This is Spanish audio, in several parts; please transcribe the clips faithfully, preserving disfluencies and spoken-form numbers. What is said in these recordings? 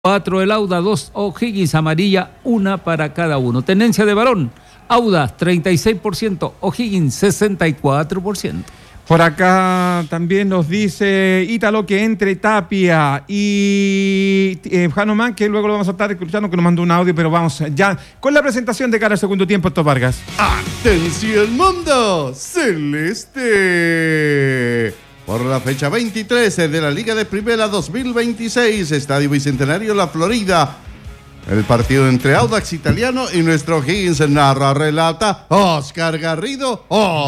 cuatro el Auda, dos O'Higgins, amarilla, una para cada uno. Tenencia de balón, Auda treinta y seis por ciento, O'Higgins sesenta y cuatro por ciento. Por acá también nos dice Ítalo que entre Tapia y eh, Hanuman, que luego lo vamos a estar escuchando, que nos mandó un audio, pero vamos ya con la presentación de cara al segundo tiempo, Héctor Vargas. ¡Atención mundo celeste! Por la fecha veintitrés de la Liga de Primera dos mil veintiséis, Estadio Bicentenario La Florida. El partido entre Audax Italiano y nuestro O'Higgins, narra, relata Oscar Garrido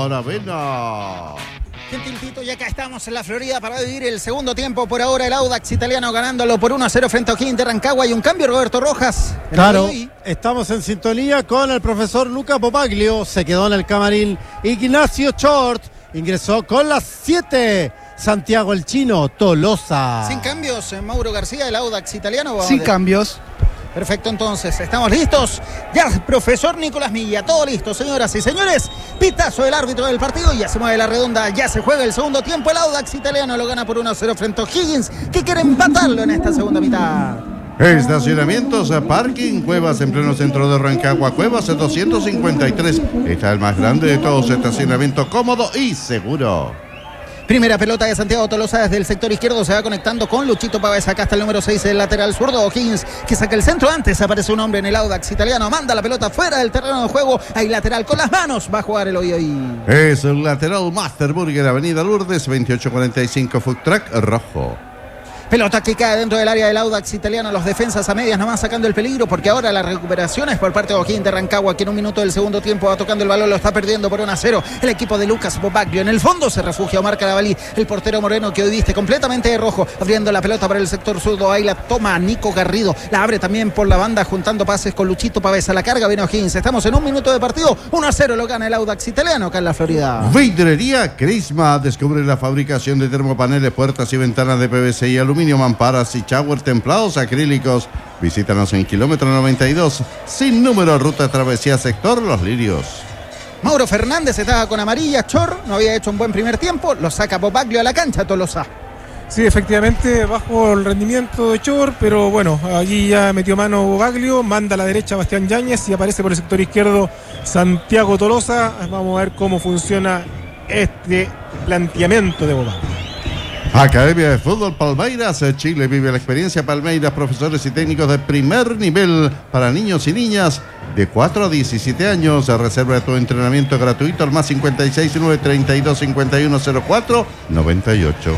Oravena. Gentiltito, y acá estamos en la Florida para vivir el segundo tiempo. Por ahora el Audax Italiano ganándolo por uno a cero frente a O'Higgins de Rancagua. Y un cambio, Roberto Rojas. Claro, estamos en sintonía con el profesor Luca Popaglio. Se quedó en el camarín Ignacio Chort. Ingresó con las siete Santiago el Chino Tolosa. Sin cambios, Mauro García, el Audax Italiano. Sin de... cambios. Perfecto, entonces, ¿estamos listos? Ya, profesor Nicolás Milla, todo listo, señoras y señores. Pitazo del árbitro del partido, ya se mueve la redonda, ya se juega el segundo tiempo. El Audax Italiano lo gana por uno a cero frente a O'Higgins, que quiere empatarlo en esta segunda mitad. Estacionamientos, parking, Cuevas en pleno centro de Rancagua, Cuevas doscientos cincuenta y tres. Está el más grande de todos, estacionamiento cómodo y seguro. Primera pelota de Santiago Tolosa desde el sector izquierdo, se va conectando con Luchito Pávez. Acá está el número seis, el lateral zurdo O'Higgins, que saca el centro. Antes aparece un hombre en el Audax Italiano, manda la pelota fuera del terreno de juego. Hay lateral con las manos, va a jugar el hoy hoy. Es el lateral Master Burger, Avenida Lourdes, veintiocho cuarenta y cinco, Food Truck rojo. Pelota que cae dentro del área del Audax Italiano. Los defensas a medias nomás sacando el peligro, porque ahora la recuperación es por parte de O'Higgins de Rancagua, que en un minuto del segundo tiempo va tocando el balón, lo está perdiendo por uno a cero. El equipo de Lucas Popaglio. En el fondo se refugia Omar Carabalí, el portero moreno, que hoy viste completamente de rojo, abriendo la pelota para el sector zurdo. Ahí la toma Nico Garrido, la abre también por la banda, juntando pases con Luchito Pávez. A la carga viene O'Higgins. Estamos en un minuto de partido, uno a cero lo gana el Audax Italiano acá en la Florida. Vidrería Crisma, descubre la fabricación de termopaneles, puertas y ventanas de P V C y aluminio, mamparas y shower templados acrílicos. Visítanos en kilómetro noventa y dos, sin número, ruta travesía sector Los Lirios. Mauro Fernández estaba con amarilla, Chor no había hecho un buen primer tiempo, lo saca Popaglio a la cancha, Tolosa. Sí, efectivamente, bajo el rendimiento de Chor, pero bueno, allí ya metió mano Popaglio, manda a la derecha Bastián Yáñez y aparece por el sector izquierdo Santiago Tolosa. Vamos a ver cómo funciona este planteamiento de Popaglio. Academia de Fútbol Palmeiras, Chile vive la experiencia Palmeiras, profesores y técnicos de primer nivel para niños y niñas de cuatro a diecisiete años. Reserva tu entrenamiento gratuito al más cincuenta y seis, nueve treinta y dos, cincuenta y uno cero cuatro, noventa y ocho.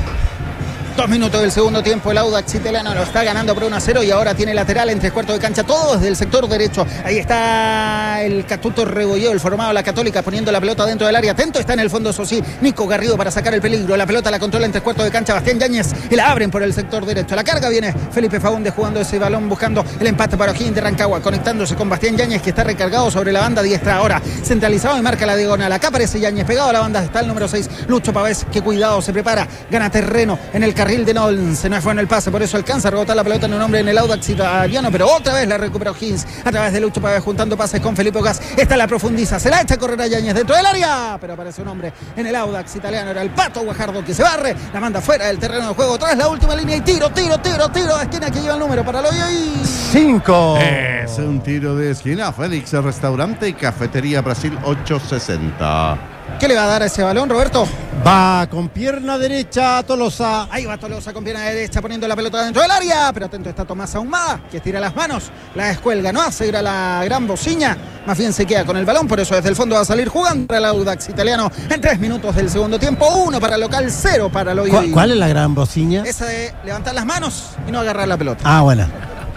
Dos minutos del segundo tiempo, el Audax Italiano lo está ganando por uno a cero y ahora tiene lateral en tres cuartos de cancha, todo desde el sector derecho. Ahí está el Catuto Rebolleo, el formado La Católica, poniendo la pelota dentro del área. Atento está en el fondo, eso sí, Nico Garrido para sacar el peligro. La pelota la controla en tres cuartos de cancha Bastián Yáñez y la abren por el sector derecho. A la carga viene Felipe Faúndez jugando ese balón, buscando el empate para O'Higgins de Rancagua, conectándose con Bastián Yáñez, que está recargado sobre la banda diestra. Ahora centralizado y marca la diagonal. Acá aparece Yáñez, pegado a la banda está el número seis, Lucho Pávez, que cuidado, se prepara, gana terreno en el carril de Nol, se nos fue en el pase, por eso alcanza a rebotar la pelota en un hombre en el Audax Italiano, pero otra vez la recupera O'Higgins a través de Lucho Pávez, juntando pases con Felipe Gas. Esta la profundiza, se la echa a correr a Yáñez dentro del área, pero aparece un hombre en el Audax Italiano, era el Pato Guajardo, que se barre, la manda fuera del terreno de juego, tras la última línea y tiro, tiro, tiro, tiro de esquina, que lleva el número para el hoy hoy. Cinco. Es un tiro de esquina. Félix, Restaurante y Cafetería Brasil ochocientos sesenta. ¿Qué le va a dar a ese balón, Roberto? Va con pierna derecha Tolosa. Ahí va Tolosa con pierna derecha poniendo la pelota dentro del área. Pero atento está Tomás Ahumada, que estira las manos, la descuelga, no hace ir a la gran bociña, más bien se queda con el balón. Por eso desde el fondo va a salir jugando el Audax Italiano en tres minutos del segundo tiempo. Uno para el local, cero para el hoy. ¿Cuál, ¿Cuál es la gran bociña? Esa de levantar las manos y no agarrar la pelota. Ah, bueno.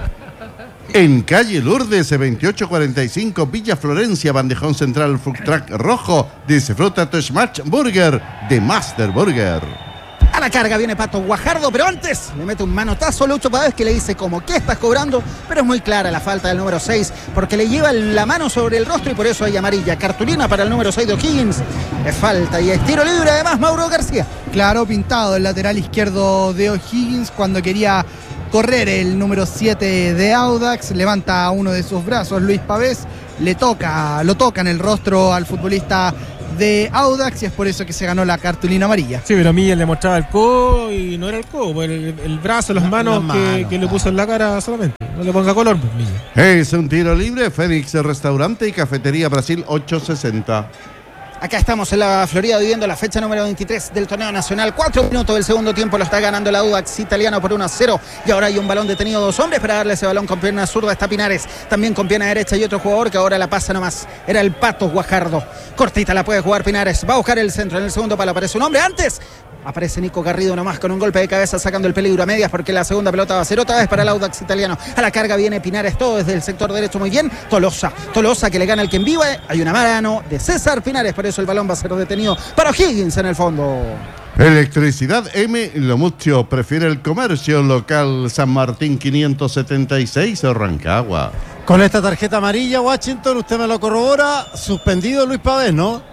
En calle Lourdes, veintiocho cuarenta y cinco, Villa Florencia, bandejón central, Food Truck rojo. Disfruta tu Smash Burger de Master Burger. A la carga viene Pato Guajardo, pero antes le mete un manotazo a Lucho Pávez, que le dice como, ¿qué estás cobrando? Pero es muy clara la falta del número seis, porque le lleva la mano sobre el rostro y por eso hay amarilla. Cartulina para el número seis de O'Higgins. Es falta y es tiro libre además, Mauro García. Claro, pintado el lateral izquierdo de O'Higgins cuando quería correr el número siete de Audax, levanta uno de sus brazos, Luis Pavés, le toca, lo toca en el rostro al futbolista de Audax y es por eso que se ganó la cartulina amarilla. Sí, pero Milla le mostraba el codo y no era el codo, pues el, el brazo, las manos, las que, manos, que le puso en la cara solamente. No le ponga color, pues, Milla. Es un tiro libre, Fénix Restaurante y Cafetería Brasil ocho sesenta. Acá estamos en la Florida viviendo la fecha número veintitrés del torneo nacional. Cuatro minutos del segundo tiempo lo está ganando el Audax italiano por uno a cero. Y ahora hay un balón detenido, dos hombres para darle ese balón con pierna zurda. Está Pinares, también con pierna derecha y otro jugador que ahora la pasa nomás. Era el Pato Guajardo. Cortita la puede jugar Pinares. Va a buscar el centro en el segundo palo. Aparece un hombre antes. Aparece Nico Garrido nomás con un golpe de cabeza sacando el peligro a medias porque la segunda pelota va a ser otra vez para el Audax italiano. A la carga viene Pinares, todo desde el sector derecho muy bien. Tolosa, Tolosa que le gana el que en viva. Hay una mano de César Pinares, por eso el balón va a ser detenido para O'Higgins en el fondo. Electricidad M. Lomuccio prefiere el comercio local. San Martín quinientos setenta y seis, Rancagua. Con esta tarjeta amarilla, Washington, usted me lo corrobora, suspendido Luis Pavés, ¿no?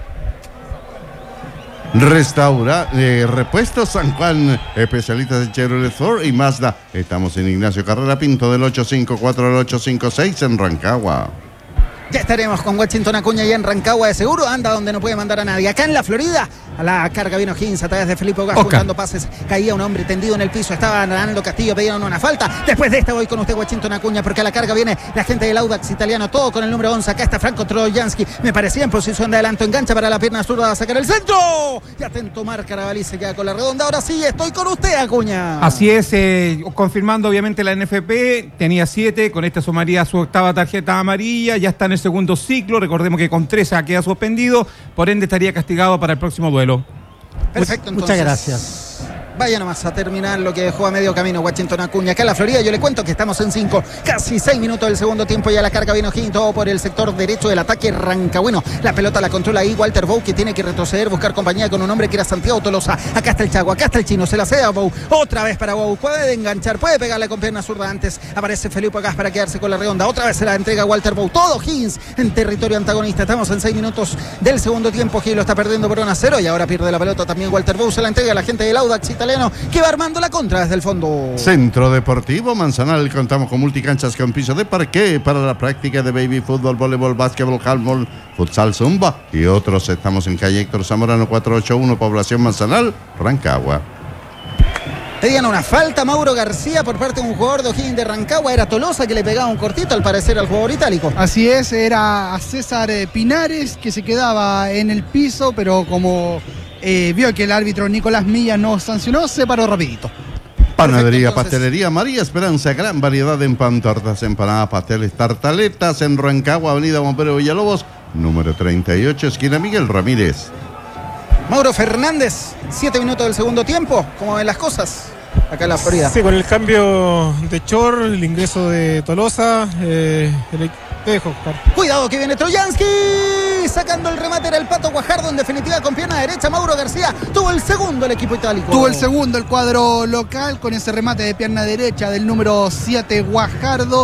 Restaura, eh, Repuestos San Juan, especialistas de Chevrolet Ford y Mazda. Estamos en Ignacio Carrera Pinto del ocho cinco cuatro al ocho cinco seis en Rancagua. Ya estaremos con Washington Acuña y en Rancagua de seguro. Anda donde no puede mandar a nadie. Acá en la Florida, a la carga vino Higgins a través de Felipe Ogas buscando pases. Caía un hombre tendido en el piso. Estaba Nando Castillo, pedían una falta. Después de esta voy con usted, Washington Acuña, porque a la carga viene la gente del Audax italiano. Todo con el número once. Acá está Franco Trojansky. Me parecía en posición de adelanto. Engancha para la pierna zurda a sacar el centro. Y atento Mar Carabalí se queda con la redonda. Ahora sí, estoy con usted, Acuña. Así es, eh, confirmando obviamente la N F P. Tenía siete. Con esta sumaría su octava tarjeta amarilla. Ya está en el segundo ciclo. Recordemos que con trece queda suspendido, por ende estaría castigado para el próximo duelo. Perfecto, entonces. Muchas gracias. Vaya nomás a terminar lo que dejó a medio camino Washington Acuña. Acá en la Florida yo le cuento que estamos en cinco, casi seis minutos del segundo tiempo y a la carga vino Higgins, todo por el sector derecho del ataque rancagüino. La pelota la controla ahí Walter Bou, que tiene que retroceder, buscar compañía con un hombre que era Santiago Tolosa. Acá está el Chago, acá está el chino, se la cede a Bou. Otra vez para Bou, puede enganchar, puede pegarle con pierna zurda antes. Aparece Felipe Gas para quedarse con la redonda. Otra vez se la entrega Walter Bou. Todo Higgins en territorio antagonista. Estamos en seis minutos del segundo tiempo. Higgins lo está perdiendo por uno a cero y ahora pierde la pelota también Walter Bou. Se la entrega a la gente del Audax italiano, que va armando la contra desde el fondo. Centro Deportivo Manzanal, contamos con multicanchas con piso de parqué para la práctica de baby fútbol, voleibol, básquetbol, handball, futsal, zumba y otros. Estamos en calle Héctor Zamorano cuatrocientos ochenta y uno, población Manzanal, Rancagua. Pedían una falta Mauro García por parte de un jugador de O'Higgins de Rancagua. Era Tolosa que le pegaba un cortito al parecer al jugador itálico. Así es, era a César eh, Pinares que se quedaba en el piso, pero como eh, vio que el árbitro Nicolás Milla no sancionó, se paró rapidito. Panadería, Perfecto, Pastelería María Esperanza, gran variedad en pan, tortas, empanadas, pasteles, tartaletas en Rancagua, avenida Bombero Villalobos, número treinta y ocho, esquina Miguel Ramírez. Mauro Fernández, siete minutos del segundo tiempo. ¿Cómo ven las cosas acá en la Florida? Sí, con el cambio de Chor, el ingreso de Tolosa, eh, el, te dejo, Oscar. Cuidado que viene Trojansky, sacando el remate, era el Pato Guajardo, en definitiva con pierna derecha. Mauro García tuvo el segundo el equipo itálico. Tuvo el segundo el cuadro local con ese remate de pierna derecha del número siete Guajardo.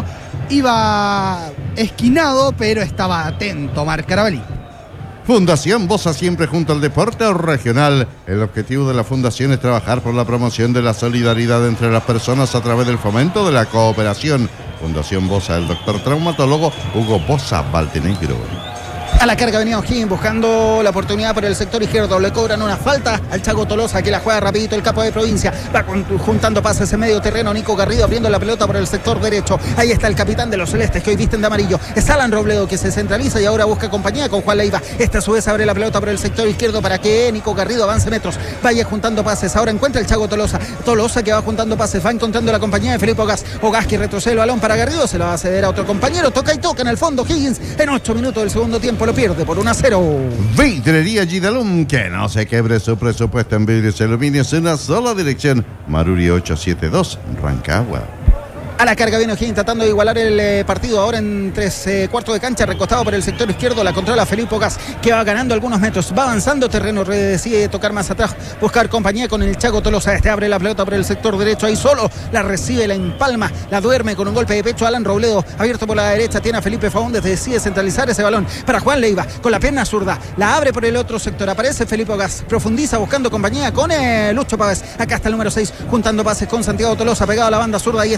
Iba esquinado, pero estaba atento Mar Carabalí. Fundación Bosa, siempre junto al deporte regional. El objetivo de la fundación es trabajar por la promoción de la solidaridad entre las personas a través del fomento de la cooperación. Fundación Bosa, el doctor traumatólogo Hugo Bosa Valtenegro. A la carga venía O'Higgins buscando la oportunidad por el sector izquierdo. Le cobran una falta al Chago Tolosa, que la juega rapidito el capo de provincia. Va juntando pases en medio terreno. Nico Garrido abriendo la pelota por el sector derecho. Ahí está el capitán de los celestes que hoy visten de amarillo. Es Alan Robledo, que se centraliza y ahora busca compañía con Juan Leiva. Este a su vez abre la pelota por el sector izquierdo para que Nico Garrido avance metros. Vaya juntando pases. Ahora encuentra el Chago Tolosa. Tolosa que va juntando pases. Va encontrando la compañía de Felipe Ogas. Ogas que retrocede el balón para Garrido. Se la va a ceder a otro compañero. Toca y toca en el fondo. Higgins en ocho minutos del segundo tiempo lo pierde por una cero. Vidrería Gidalum, que no se quebre su presupuesto en vidrios y aluminios en una sola dirección. Maruri ochocientos setenta y dos, Rancagua. A la carga viene O'Higgins tratando de igualar el eh, partido ahora en tres eh, cuartos de cancha, recostado por el sector izquierdo. La controla Felipe Ogas, que va ganando algunos metros, va avanzando terreno, decide tocar más atrás, buscar compañía con el Chago Tolosa. Este abre la pelota por el sector derecho, ahí solo la recibe, la empalma, la duerme con un golpe de pecho. Alan Robledo, abierto por la derecha, tiene a Felipe Faúndez, decide centralizar ese balón para Juan Leiva, con la pierna zurda, la abre por el otro sector, aparece Felipe Ogas, profundiza buscando compañía con eh, Lucho Pávez. Acá está el número seis, juntando pases con Santiago Tolosa, pegado a la banda zurda, ahí está el número siete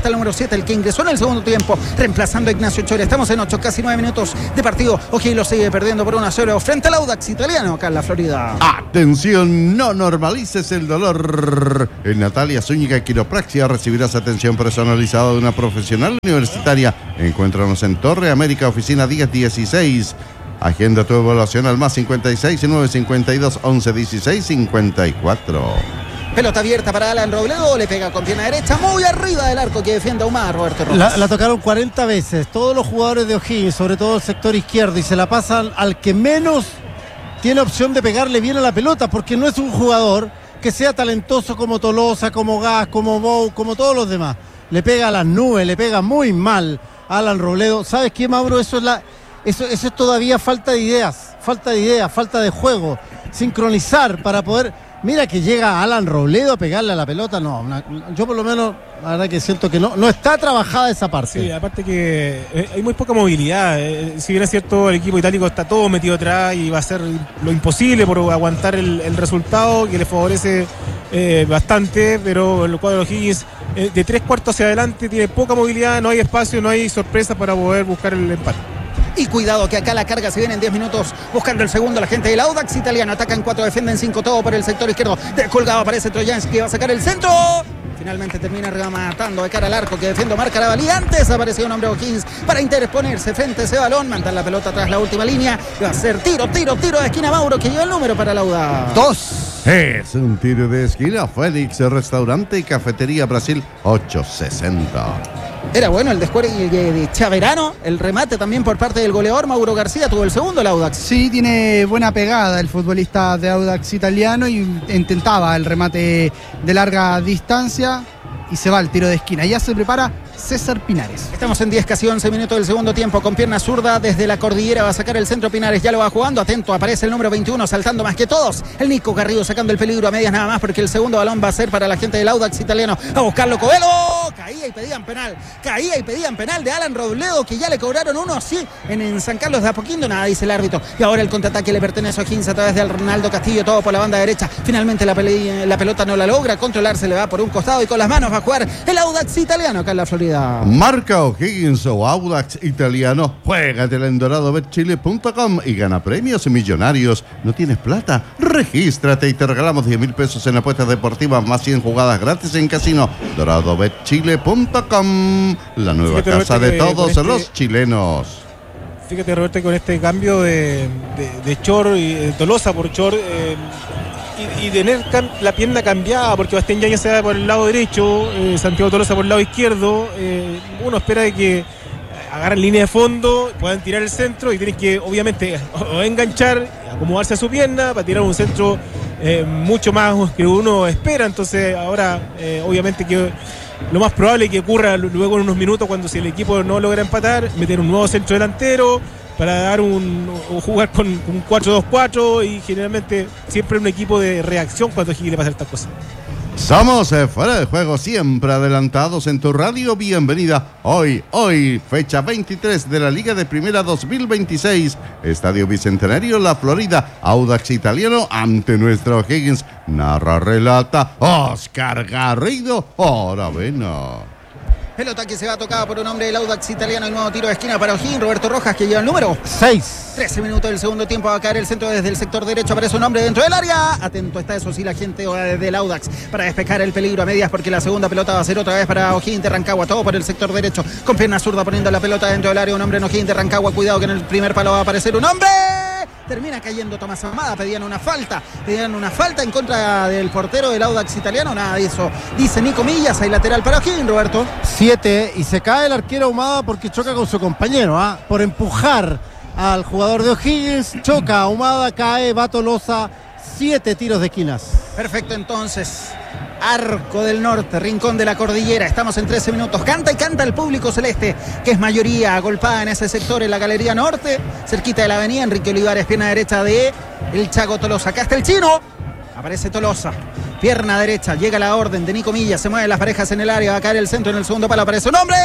Mendieta, el que ingresó en el segundo tiempo, reemplazando a Ignacio Chor. Estamos en ocho, casi nueve minutos de partido. O'Higgins lo sigue perdiendo por uno a cero frente al Audax Italiano acá en la Florida. Atención, no normalices el dolor. En Natalia Zúñiga Quiropraxia recibirás atención personalizada de una profesional universitaria. Encuéntranos en Torre América, oficina diez dieciséis. Agenda tu evaluación al más cincuenta y seis, nueve cincuenta y dos, once dieciséis, cincuenta y cuatro. Pelota abierta para Alan Robledo, le pega con pierna derecha muy arriba del arco que defiende Ahumada, Roberto Rojas. La, la tocaron cuarenta veces, todos los jugadores de O'Higgins, sobre todo el sector izquierdo, y se la pasan al que menos tiene opción de pegarle bien a la pelota, porque no es un jugador que sea talentoso como Tolosa, como Gas, como Bou, como todos los demás. Le pega a las nubes, le pega muy mal a Alan Robledo. ¿Sabes qué, Mauro? Eso es la, eso, eso es todavía falta de ideas, falta de ideas, falta de juego, sincronizar para poder... Mira que llega Alan Robledo a pegarle a la pelota, no, una, yo por lo menos la verdad que siento que no, no está trabajada esa parte. Sí, aparte que eh, hay muy poca movilidad, eh, si bien es cierto el equipo itálico está todo metido atrás y va a hacer lo imposible por aguantar el, el resultado que le favorece eh, bastante, pero el cuadro de O'Higgins eh, de tres cuartos hacia adelante tiene poca movilidad, no hay espacio, no hay sorpresa para poder buscar el empate. Y cuidado que acá la carga se viene en diez minutos buscando el segundo la gente del Audax Italiano. Atacan cuatro, defienden cinco, todo por el sector izquierdo. Descolgado aparece Trojansky que va a sacar el centro. Finalmente termina rematando de cara al arco que defiende Omar Carabalí. Antes apareció un hombre O'Higgins para interponerse frente a ese balón. Mandan la pelota tras la última línea. Va a ser tiro, tiro, tiro de esquina Mauro que lleva el número para el Audax. Dos. Es un tiro de esquina. Félix, Restaurante y Cafetería Brasil, ochocientos sesenta. Era bueno el descuergue de Chaverano, el remate también por parte del goleador Mauro García, tuvo el segundo el Audax. Sí, tiene buena pegada el futbolista de Audax Italiano y intentaba el remate de larga distancia y se va al tiro de esquina. Ya se prepara César Pinares. Estamos en diez, casi once minutos del segundo tiempo. Con pierna zurda desde la cordillera va a sacar el centro Pinares. Ya lo va jugando. Atento, aparece el número veintiuno saltando más que todos. El Nico Garrido sacando el peligro a medias nada más porque el segundo balón va a ser para la gente del Audax Italiano. A buscarlo Coelho. Caía y pedían penal. Caía y pedían penal de Alan Robledo que ya le cobraron uno así en, en San Carlos de Apoquindo. Nada, dice el árbitro. Y ahora el contraataque le pertenece a O'Higgins a través de Ronaldo Castillo. Todo por la banda derecha. Finalmente la, pele- la pelota no la logra controlar. Se le va por un costado y con las manos va a jugar el Audax Italiano acá en la Florida. Marca O'Higgins o Audax Italiano. Juégatela en dorado bet chile punto com y gana premios millonarios. ¿No tienes plata? Regístrate y te regalamos diez mil pesos en apuestas deportivas más cien jugadas gratis en casino. dorado bet chile punto com, la nueva Fíjate, casa Roberto, de todos este... los chilenos. Fíjate, Roberto, con este cambio de, de, de Chor y de Tolosa por Chor eh, y, y tener cam- la pierna cambiada, porque Bastián Yáñez se va por el lado derecho, eh, Santiago Tolosa por el lado izquierdo, eh, uno espera de que agarren línea de fondo, puedan tirar el centro y tienen que obviamente o enganchar, acomodarse a su pierna para tirar un centro eh, mucho más que uno espera. Entonces ahora eh, obviamente que lo más probable es que ocurra luego en unos minutos cuando si el equipo no logra empatar, meter un nuevo centro delantero para dar un o jugar con, con un cuatro dos cuatro y generalmente siempre un equipo de reacción cuando le pasa estas cosas. Somos eh, Fuera de Juego, siempre adelantados en tu radio. Bienvenida hoy, hoy, fecha veintitrés de la Liga de Primera dos mil veintiséis. Estadio Bicentenario, La Florida. Audax Italiano ante nuestro O'Higgins. Narra, relata Oscar Garrido Oravena. Pelota que se va tocada por un hombre del Audax Italiano. El nuevo tiro de esquina para O'Higgins. Roberto Rojas que lleva el número seis. trece minutos del segundo tiempo. Va a caer el centro desde el sector derecho. Aparece un hombre dentro del área. Atento está eso sí la gente del Audax para despejar el peligro a medias porque la segunda pelota va a ser otra vez para O'Higgins de Rancagua. Todo por el sector derecho. Con pierna zurda poniendo la pelota dentro del área. Un hombre en O'Higgins de Rancagua. Cuidado que en el primer palo va a aparecer un hombre. Termina cayendo Tomás Ahumada. Pedían una falta. Pedían una falta en contra del portero del Audax Italiano. Nada de eso. Dice Nico Millas. Hay lateral para O'Higgins, Roberto. siete y se cae el arquero Ahumada porque choca con su compañero, ¿ah? Por empujar al jugador de O'Higgins, choca Ahumada, cae, va Tolosa, siete tiros de esquinas. Perfecto, entonces. Arco del Norte, Rincón de la Cordillera. Estamos en trece minutos. Canta y canta el público celeste, que es mayoría agolpada en ese sector, en la Galería Norte, cerquita de la avenida Enrique Olivares, pierna derecha de el Chago Tolosa. Acá está el chino. Aparece Tolosa. Pierna derecha, llega la orden de Nico Millas, se mueven las parejas en el área, va a caer el centro en el segundo palo, aparece un hombre,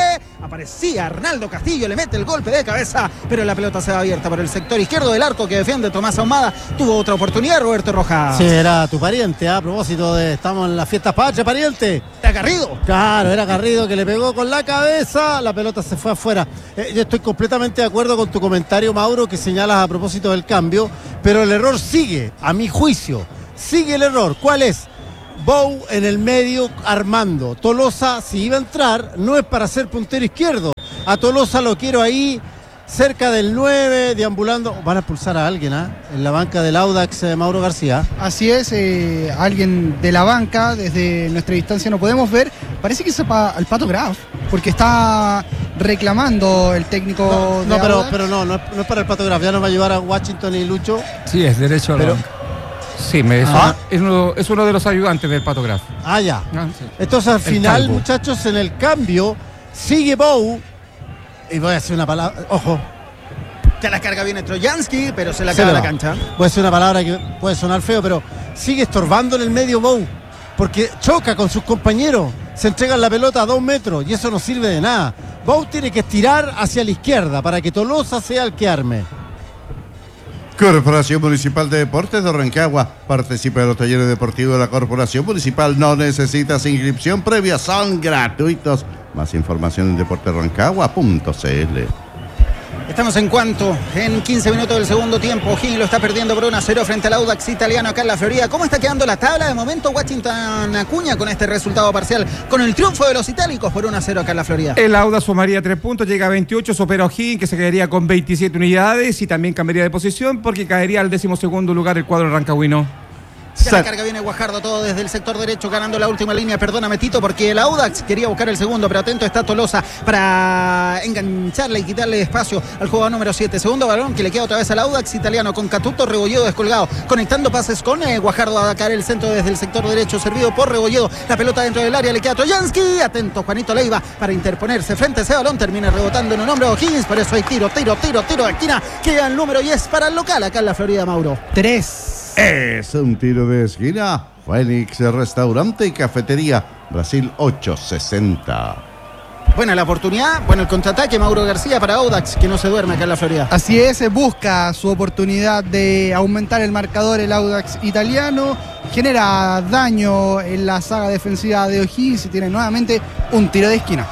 Aparecía Arnaldo Castillo, le mete el golpe de cabeza, pero la pelota se va abierta por el sector izquierdo del arco que defiende Tomás Ahumada. Tuvo otra oportunidad Roberto Rojas. Sí, era tu pariente, ¿eh? A propósito de estamos en las fiestas patrias, pariente. ¿Está Garrido? Claro, era Garrido que le pegó con la cabeza, la pelota se fue afuera. Eh, yo estoy completamente de acuerdo con tu comentario, Mauro, que señalas a propósito del cambio, pero el error sigue, a mi juicio. Sigue el error. ¿Cuál es? Bou en el medio armando. Tolosa, si iba a entrar, no es para ser puntero izquierdo. A Tolosa lo quiero ahí, cerca del nueve, deambulando. Van a expulsar a alguien, ¿ah? ¿eh? En la banca del Audax, eh, Mauro García. Así es, eh, alguien de la banca, desde nuestra distancia no podemos ver. Parece que es al Pato Graf, porque está reclamando el técnico No, de no pero, Audax. pero no, no es, no es para el Pato Graf. Ya nos va a llevar a Washington y Lucho. Sí, es derecho a la Pero- banca. Sí, me, es, Ah. uno, es, uno, es uno de los ayudantes del Pato Graf. Ah, ya. Ah, sí. Entonces al El final, calvo. muchachos, en el cambio, sigue Bou. Y voy a hacer una palabra. Ojo, Ya la carga viene Trojansky, pero se la Se acaba le la va. cancha. Voy a decir una palabra que puede sonar feo, pero sigue estorbando en el medio Bou. Porque choca con sus compañeros. Se entregan la pelota a dos metros y eso no sirve de nada. Bou tiene que estirar hacia la izquierda para que Tolosa sea el que arme. Corporación Municipal de Deportes de Rancagua. Participa de los talleres deportivos de la Corporación Municipal. No necesitas inscripción previa, son gratuitos. Más información en deportes rancagua punto c l. Estamos en cuanto, en quince minutos del segundo tiempo. O'Higgins lo está perdiendo por uno a cero frente al Audax italiano acá en la Florida. ¿Cómo está quedando la tabla? De momento Washington acuña con este resultado parcial, con el triunfo de los itálicos por uno a cero acá en la Florida. El Audax sumaría tres puntos, llega a veintiocho, supera a O'Higgins, que se quedaría con veintisiete unidades y también cambiaría de posición porque caería al decimosegundo lugar el cuadro rancagüino. Ya la carga viene Guajardo, todo desde el sector derecho, ganando la última línea. Perdóname, Tito, porque el Audax quería buscar el segundo, pero atento está Tolosa para engancharle y quitarle espacio al jugador número siete. Segundo balón que le queda otra vez al Audax italiano, con Catuto, Rebolledo descolgado, conectando pases con eh, Guajardo a caer el centro desde el sector derecho, servido por Rebolledo. La pelota dentro del área le queda a Trojansky. Atento Juanito Leiva para interponerse frente a ese balón. Termina rebotando en un hombre de O'Higgins, por eso hay tiro, tiro, tiro, tiro de esquina. Queda el número diez para el local acá en la Florida, Mauro. Tres. Es un tiro de esquina. Fénix Restaurante y Cafetería. Brasil ochocientos sesenta. Buena la oportunidad, bueno el contraataque, Mauro García para Audax, que no se duerme acá en la Florida. Así es, busca su oportunidad de aumentar el marcador el Audax italiano, genera daño en la saga defensiva de O'Higgins y tiene nuevamente un tiro de esquina.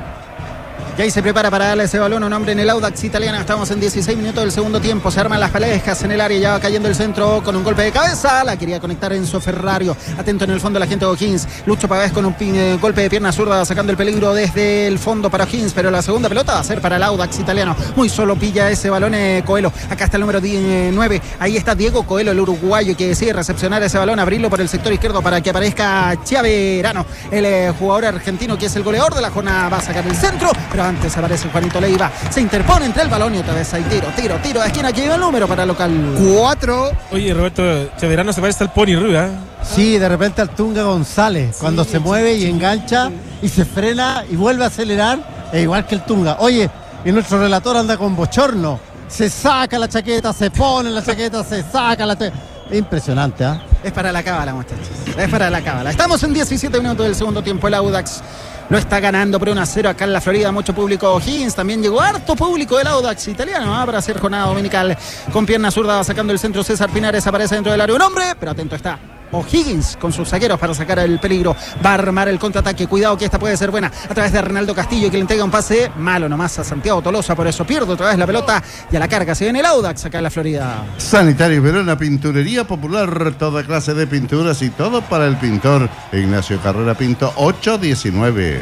Y ahí se prepara para darle ese balón a un hombre en el Audax italiano. Estamos en dieciséis minutos del segundo tiempo. Se arman las parejas en el área. Ya va cayendo el centro con un golpe de cabeza. La quería conectar Enzo Ferrario. Atento en el fondo la gente de O'Higgins. Lucho Pagés con un pin, eh, golpe de pierna zurda, sacando el peligro desde el fondo para O'Higgins. Pero la segunda pelota va a ser para el Audax italiano. Muy solo pilla ese balón eh, Coelho. Acá está el número nueve. Ahí está Diego Coelho, el uruguayo, que decide recepcionar ese balón, abrirlo por el sector izquierdo para que aparezca Chiaverano, el eh, jugador argentino que es el goleador de la jornada. Va a sacar el centro, pero antes aparece Juanito Leiva, se interpone entre el balón y otra vez hay tiro, tiro, tiro de esquina, que lleva el número para local. Cuatro. Oye, Roberto Chaverano se parece al Pony Rubia. ¿eh? Sí, de repente al Tunga González, cuando se mueve y engancha y se frena y vuelve a acelerar, es igual que el Tunga. Oye, y nuestro relator anda con bochorno, se saca la chaqueta, se pone la chaqueta, se saca la chaqueta. Impresionante, ¿ah? ¿eh? Es para la cábala, muchachos, es para la cábala. Estamos en diecisiete minutos del segundo tiempo, el Audax lo está ganando por uno a cero acá en la Florida. Mucho público O'Higgins, también llegó harto público del Audax italiano, ¿eh? Para hacer jornada dominical. Con pierna zurda sacando el centro César Pinares, aparece dentro del área un hombre, pero atento está O'Higgins con sus zagueros para sacar el peligro. Va a armar el contraataque, cuidado que esta puede ser buena, a través de Reinaldo Castillo, que le entrega un pase malo nomás a Santiago Tolosa, por eso pierde otra vez la pelota y a la carga se viene el Audax acá en la Florida. Sanitario Verona, pinturería popular, toda clase de pinturas y todo para el pintor. Ignacio Carrera Pinto, ocho diecinueve.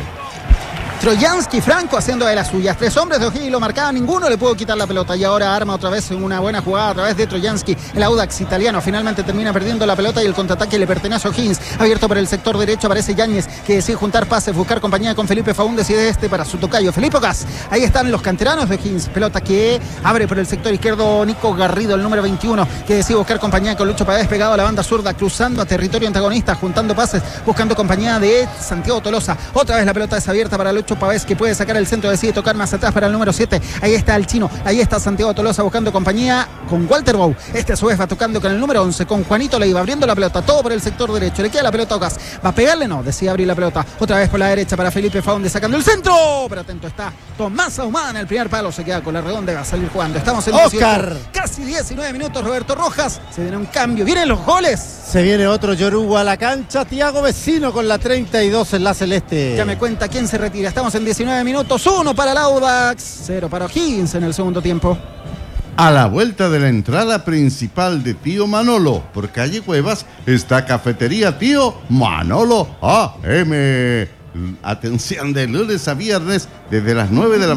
Trojansky Franco haciendo de las suyas. Tres hombres de O'Higgins lo marcaban, ninguno le pudo quitar la pelota y ahora arma otra vez una buena jugada a través de Trojansky. El Audax italiano finalmente termina perdiendo la pelota y el contraataque le pertenece a O'Higgins. Abierto por el sector derecho aparece Yáñez, que decide juntar pases, buscar compañía con Felipe Faúndez y de este para su tocayo Felipe Ocas. Ahí están los canteranos de O'Higgins. Pelota que abre por el sector izquierdo Nico Garrido, el número veintiuno, que decide buscar compañía con Lucho Pagés pegado a la banda zurda, cruzando a territorio antagonista, juntando pases, buscando compañía de Santiago Tolosa. Otra vez la pelota es abierta para Lucho Pavés que puede sacar el centro, decide tocar más atrás para el número siete. Ahí está el chino, ahí está Santiago Tolosa buscando compañía con Walter Bou. Este a su vez va tocando con el número once, con Juanito Leiva, abriendo la pelota, todo por el sector derecho. Le queda la pelota a Ocas. ¿Va a pegarle? No, decide abrir la pelota. Otra vez por la derecha para Felipe Faunde sacando el centro. Pero atento está Tomás Ahumada en el primer palo. Se queda con la redonda y va a salir jugando. Estamos en Oscar. dieciocho, casi diecinueve minutos. Roberto Rojas. Se viene un cambio. Vienen los goles. Se viene otro Yoruba a la cancha. Tiago Vecino con la treinta y dos en la celeste. Ya me cuenta quién se retira. Estamos en diecinueve minutos. Uno para el Audax, cero para O'Higgins en el segundo tiempo. A la vuelta de la entrada principal de Tío Manolo, por calle Cuevas, está Cafetería Tío Manolo A M. Atención de lunes a viernes desde las nueve de la